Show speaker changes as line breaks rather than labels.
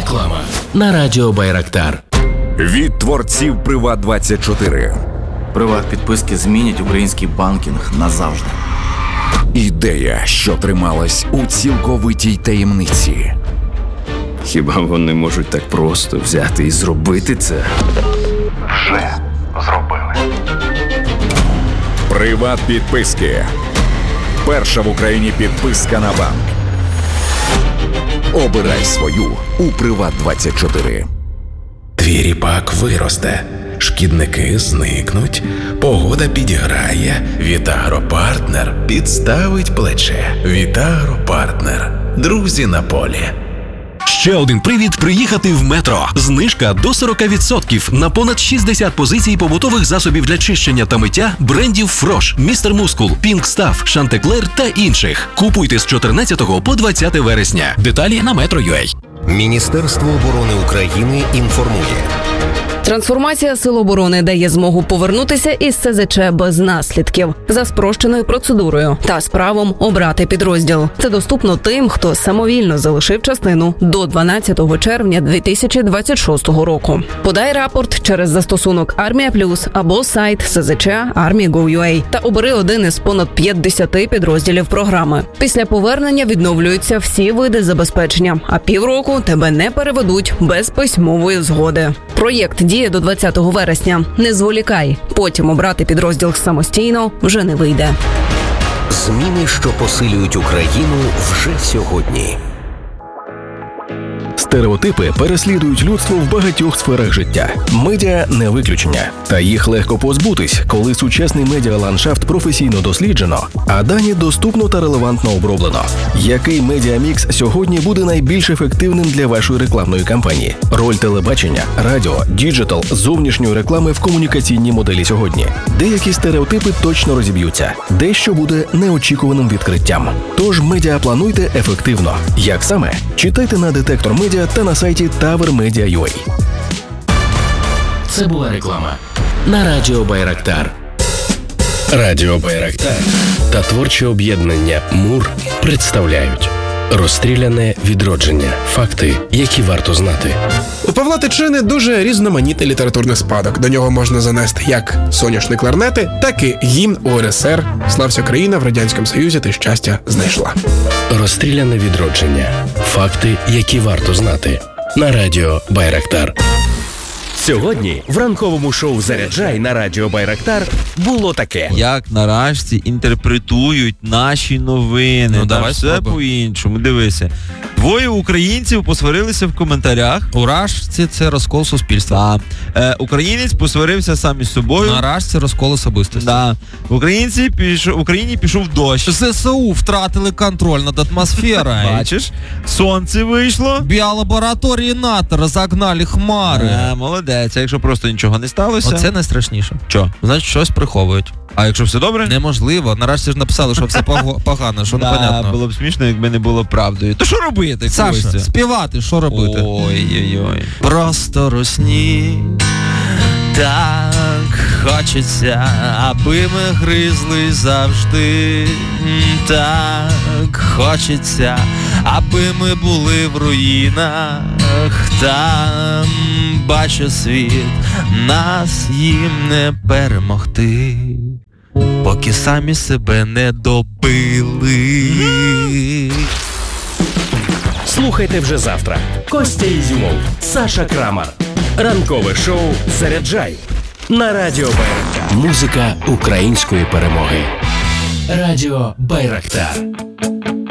Реклама на радіо Байрактар.
Від творців Приват24.
Приват-підписки змінять український банкінг назавжди.
Ідея, що трималась у цілковитій таємниці.
Хіба вони можуть так просто взяти і зробити це?
Вже зробили.
Приват-підписки. Перша в Україні підписка на банк. Обирай свою у Приват24.
Твій ріпак виросте, шкідники зникнуть, погода підіграє, Вітагропартнер підставить плече. Вітагропартнер. Друзі на полі.
Ще один привід приїхати в Метро. Знижка до 40% на понад 60 позицій побутових засобів для чищення та миття брендів Фрош, Містер Мускул, Пінк Стаф, Шантеклер та інших. Купуйте з 14 по 20 вересня. Деталі на Metro.ua.
Міністерство оборони України інформує.
Трансформація Сил оборони дає змогу повернутися із СЗЧ без наслідків, за спрощеною процедурою та з правом обрати підрозділ. Це доступно тим, хто самовільно залишив частину до 12 червня 2026 року. Подай рапорт через застосунок Армія Плюс або сайт СЗЧ Army.gov.ua та обери один із понад 50 підрозділів програми. Після повернення відновлюються всі види забезпечення, а півроку тебе не переведуть без письмової згоди. Проєкт діє до 20 вересня. Не зволікай. Потім обрати підрозділ самостійно вже не вийде.
Зміни, що посилюють Україну вже сьогодні.
Стереотипи переслідують людство в багатьох сферах життя. Медіа – не виключення. Та їх легко позбутись, коли сучасний медіаландшафт професійно досліджено, а дані доступно та релевантно оброблено. Який медіамікс сьогодні буде найбільш ефективним для вашої рекламної кампанії? Роль телебачення, радіо, діджитал, зовнішньої реклами в комунікаційній моделі сьогодні. Деякі стереотипи точно розіб'ються. Дещо буде неочікуваним відкриттям. Тож медіаплануйте ефективно. Як саме? Читайте на Детектор Медіа та на сайті TowerMedia.ua.
Це була реклама на радіо Байрактар. Радіо Байрактар та творче об'єднання МУР представляють «Розстріляне відродження. Факти, які варто знати».
У Павла Тичини дуже різноманітний літературний спадок. До нього можна занести як соняшні кларнети, так і гімн УРСР «Слався країна, в Радянському Союзі ти щастя знайшла».
«Розстріляне відродження. Факти, які варто знати». На радіо Байрактар.
Сьогодні в ранковому шоу «Заряджай» на радіо Байрактар було таке.
Як нарешті інтерпретують наші новини. Давай все по-іншому. Дивися. Двоє українців посварилися в коментарях.
У Рашці це розкол суспільства.
Українець посварився сам із собою.
На Рашці розкол особистості.
В Україні пішов дощ.
ЗСУ втратили контроль над атмосферою.
Бачиш? Сонце вийшло.
Біолабораторії НАТО розогнали хмари.
Молодець. А якщо просто нічого не сталося?
Оце найстрашніше.
Що?
Значить, щось приховують.
А якщо все добре?
Неможливо. Нарешті ж написали, що все погано, що непонятно.
Було б смішно, якби не було правдою. То що робити?
Саша, співати, що робити?
Ой-ой-ой.
Просто русні, так хочеться, аби ми гризли завжди. Так хочеться, аби ми були в руїнах. Там бачу світ, нас їм не перемогти, поки самі себе не добили.
Слухайте вже завтра. Костя Ізюмов, Саша Крамар. Ранкове шоу «Заряджай» на радіо Байрактар.
Музика української перемоги. Радіо Байрактар.